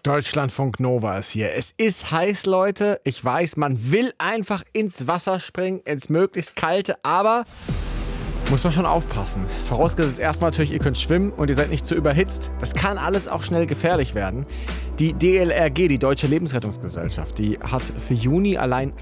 Deutschlandfunk Nova ist hier. Es ist heiß, Leute. Ich weiß, man will einfach ins Wasser springen, ins möglichst kalte, aber muss man schon aufpassen. Vorausgesetzt erstmal natürlich, ihr könnt schwimmen und ihr seid nicht zu überhitzt. Das kann alles auch schnell gefährlich werden. Die DLRG, die Deutsche Lebensrettungsgesellschaft, die hat für Juni allein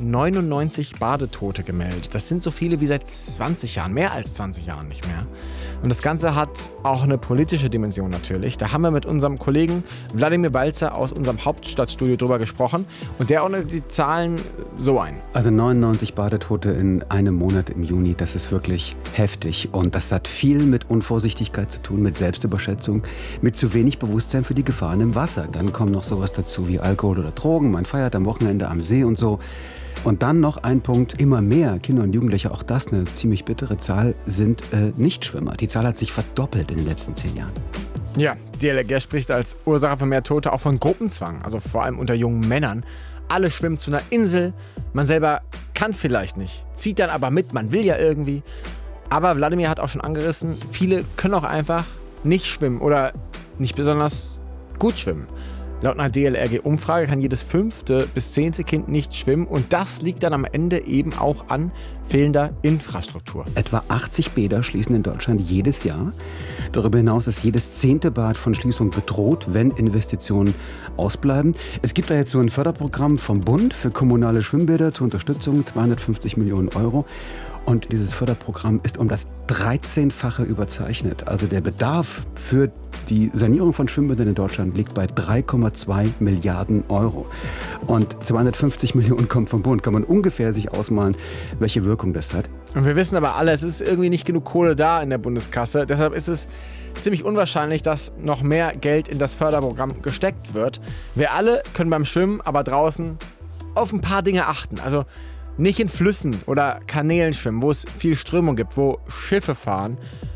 99 Badetote gemeldet. Das sind so viele wie seit 20 Jahren, mehr als 20 Jahren nicht mehr. Und das Ganze hat auch eine politische Dimension natürlich. Da haben wir mit unserem Kollegen Wladimir Balzer aus unserem Hauptstadtstudio drüber gesprochen. Und der ordnet die Zahlen so ein. Also 99 Badetote in einem Monat im Juni, das ist wirklich heftig. Und das hat viel mit Unvorsichtigkeit zu tun, mit Selbstüberschätzung, mit zu wenig Bewusstsein für die Gefahren im Wasser. Dann kommt noch sowas dazu wie Alkohol oder Drogen. Man feiert am Wochenende am See und so. Und dann noch ein Punkt, immer mehr Kinder und Jugendliche, auch das eine ziemlich bittere Zahl, sind Nichtschwimmer. Die Zahl hat sich verdoppelt in den letzten 10 Jahren. Ja, die DLRG spricht als Ursache für mehr Tote auch von Gruppenzwang, also vor allem unter jungen Männern. Alle schwimmen zu einer Insel, man selber kann vielleicht nicht, zieht dann aber mit, man will ja irgendwie. Aber Wladimir hat auch schon angerissen, viele können auch einfach nicht schwimmen oder nicht besonders gut schwimmen. Laut einer DLRG-Umfrage kann jedes 5. bis 10. Kind nicht schwimmen und das liegt dann am Ende eben auch an fehlender Infrastruktur. Etwa 80 Bäder schließen in Deutschland jedes Jahr. Darüber hinaus ist jedes 10. Bad von Schließung bedroht, wenn Investitionen ausbleiben. Es gibt da jetzt so ein Förderprogramm vom Bund für kommunale Schwimmbäder zur Unterstützung, 250 Millionen Euro. Und dieses Förderprogramm ist um das 13-fache überzeichnet. Also der Bedarf für die Sanierung von Schwimmbädern in Deutschland liegt bei 3,2 Milliarden Euro. Und 250 Millionen kommt vom Bund. Kann man ungefähr sich ausmalen, welche Wirkung das hat. Und wir wissen aber alle, es ist irgendwie nicht genug Kohle da in der Bundeskasse. Deshalb ist es ziemlich unwahrscheinlich, dass noch mehr Geld in das Förderprogramm gesteckt wird. Wir alle können beim Schwimmen aber draußen auf ein paar Dinge achten. Also nicht in Flüssen oder Kanälen schwimmen, wo es viel Strömung gibt, wo Schiffe fahren.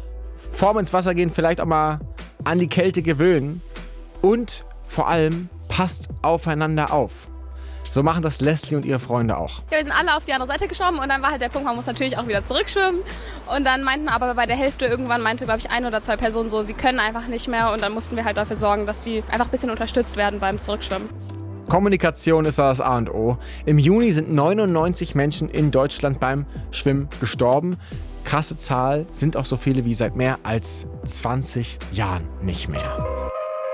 Vorm ins Wasser gehen, vielleicht auch mal an die Kälte gewöhnen. Und vor allem, passt aufeinander auf. So machen das Leslie und ihre Freunde auch. Ja, wir sind alle auf die andere Seite geschwommen und dann war halt der Punkt, man muss natürlich auch wieder zurückschwimmen. Und dann meinten aber bei der Hälfte irgendwann glaube ich, 1 oder 2 Personen so, sie können einfach nicht mehr. Und dann mussten wir halt dafür sorgen, dass sie einfach ein bisschen unterstützt werden beim Zurückschwimmen. Kommunikation ist das A und O. Im Juni sind 99 Menschen in Deutschland beim Schwimmen gestorben. Krasse Zahl, sind auch so viele wie seit mehr als 20 Jahren nicht mehr.